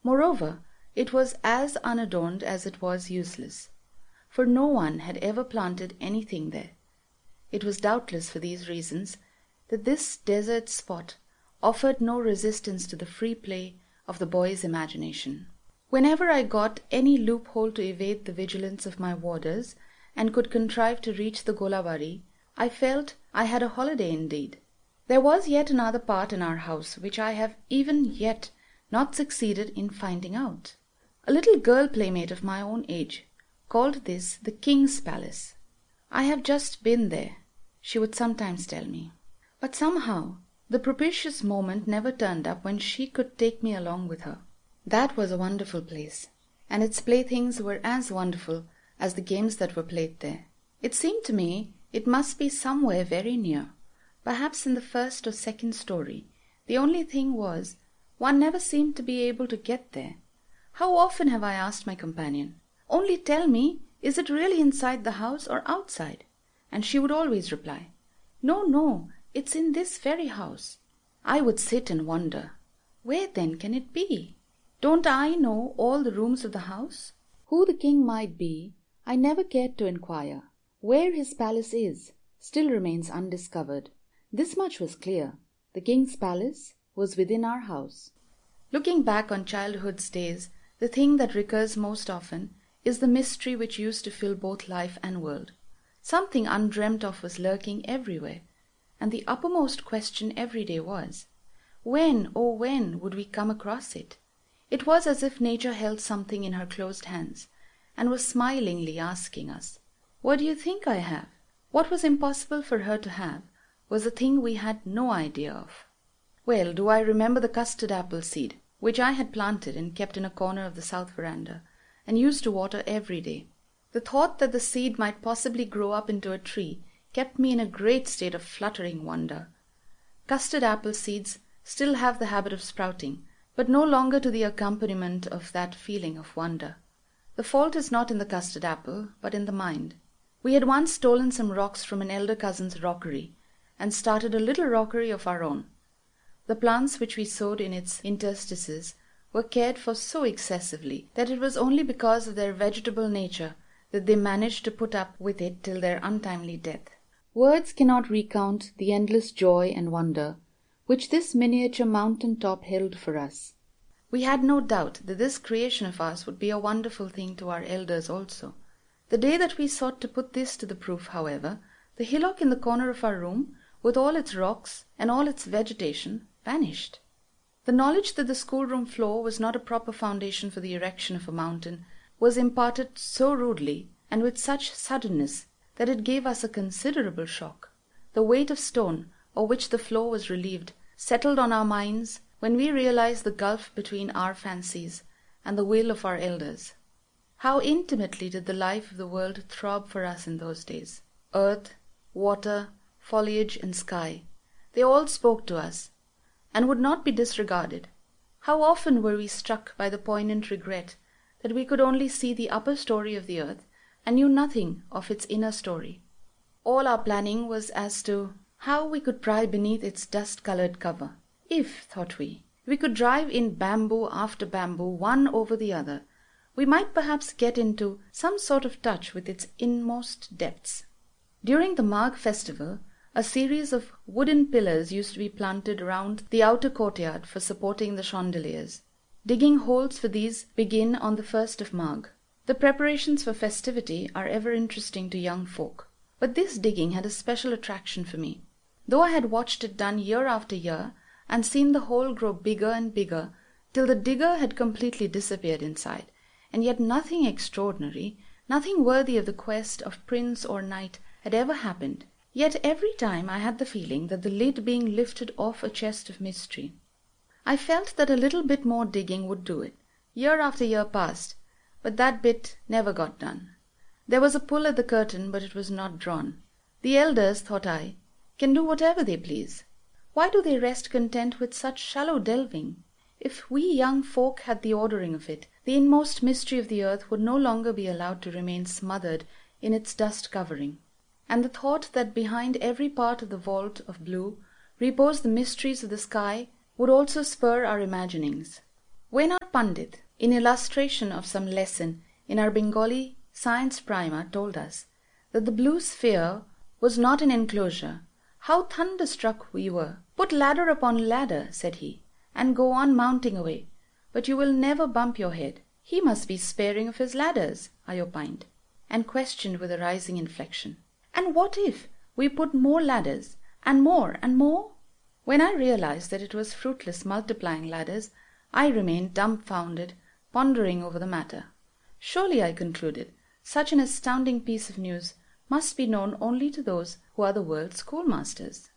Moreover, it was as unadorned as it was useless, for no one had ever planted anything there. It was doubtless for these reasons that this desert spot offered no resistance to the free play of the boy's imagination. Whenever I got any loophole to evade the vigilance of my warders, and could contrive to reach the Golabari, I felt I had a holiday indeed. There was yet another part in our house which I have even yet not succeeded in finding out. A little girl playmate of my own age called this the King's Palace. I have just been there, she would sometimes tell me. But somehow the propitious moment never turned up when she could take me along with her. That was a wonderful place, and its playthings were as wonderful as the games that were played there. It seemed to me it must be somewhere very near, perhaps in the first or second story. The only thing was, one never seemed to be able to get there. How often have I asked my companion, "Only tell me, is it really inside the house or outside?" And she would always reply, "No, no, it's in this very house." I would sit and wonder, where then can it be? Don't I know all the rooms of the house? Who the king might be, I never cared to inquire. Where his palace is still remains undiscovered. This much was clear: the king's palace was within our house. Looking back on childhood's days, the thing that recurs most often is the mystery which used to fill both life and world. Something undreamt of was lurking everywhere, and the uppermost question every day was, when, oh when, would we come across it? It was as if nature held something in her closed hands, and was smilingly asking us, "What do you think I have?" What was impossible for her to have was a thing we had no idea of. Well, do I remember the custard apple seed, which I had planted and kept in a corner of the south veranda, and used to water every day. The thought that the seed might possibly grow up into a tree kept me in a great state of fluttering wonder. Custard apple seeds still have the habit of sprouting, but no longer to the accompaniment of that feeling of wonder. The fault is not in the custard apple, but in the mind. We had once stolen some rocks from an elder cousin's rockery, and started a little rockery of our own. The plants which we sowed in its interstices were cared for so excessively that it was only because of their vegetable nature that they managed to put up with it till their untimely death. Words cannot recount the endless joy and wonder which this miniature mountain top held for us. We had no doubt that this creation of ours would be a wonderful thing to our elders also. The day that we sought to put this to the proof, however, the hillock in the corner of our room, with all its rocks and all its vegetation, vanished. The knowledge that the schoolroom floor was not a proper foundation for the erection of a mountain was imparted so rudely and with such suddenness that it gave us a considerable shock. The weight of stone, of which the floor was relieved, settled on our minds when we realized the gulf between our fancies and the will of our elders. How intimately did the life of the world throb for us in those days! Earth, water, foliage, and sky, they all spoke to us, and would not be disregarded. How often were we struck by the poignant regret that we could only see the upper story of the earth and knew nothing of its inner story. All our planning was as to how we could pry beneath its dust-colored cover. If, thought we could drive in bamboo after bamboo, one over the other, we might perhaps get into some sort of touch with its inmost depths. During the Magh festival, a series of wooden pillars used to be planted round the outer courtyard for supporting the chandeliers. Digging holes for these begin on the 1st of Magh. The preparations for festivity are ever interesting to young folk, but this digging had a special attraction for me. Though I had watched it done year after year, and seen the hole grow bigger and bigger, till the digger had completely disappeared inside, and yet nothing extraordinary, nothing worthy of the quest of prince or knight had ever happened, yet every time I had the feeling that the lid being lifted off a chest of mystery. I felt that a little bit more digging would do it. Year after year passed, but that bit never got done. There was a pull at the curtain, but it was not drawn. The elders, thought I, can do whatever they please. Why do they rest content with such shallow delving? If we young folk had the ordering of it, the inmost mystery of the earth would no longer be allowed to remain smothered in its dust covering, and the thought that behind every part of the vault of blue reposed the mysteries of the sky would also spur our imaginings. When our Pandit, in illustration of some lesson in our Bengali science primer, told us that the blue sphere was not an enclosure, how thunderstruck we were. "Put ladder upon ladder," said he, "and go on mounting away, but you will never bump your head." "He must be sparing of his ladders," I opined, and questioned with a rising inflection, "And what if we put more ladders, and more and more?" When I realized that it was fruitless multiplying ladders, I remained dumbfounded, pondering over the matter. Surely, I concluded, such an astounding piece of news must be known only to those who are the world's schoolmasters.